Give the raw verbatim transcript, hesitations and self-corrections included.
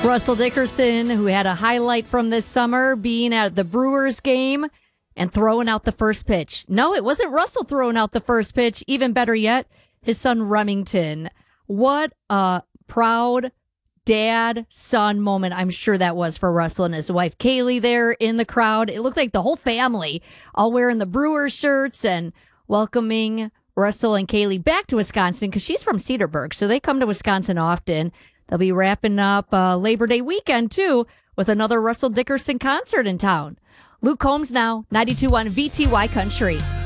Russell Dickerson, who had a highlight from this summer being at the Brewers game and throwing out the first pitch. No, it wasn't Russell throwing out the first pitch. Even better yet, his son Remington. What a proud dad-son moment I'm sure that was for Russell and his wife Kaylee there in the crowd. It looked like the whole family all wearing the Brewers shirts and welcoming Russell and Kaylee back to Wisconsin because she's from Cedarburg, so they come to Wisconsin often. They'll be wrapping up uh, Labor Day weekend, too, with another Russell Dickerson concert in town. Luke Combs now, ninety-two point one V T Y Country.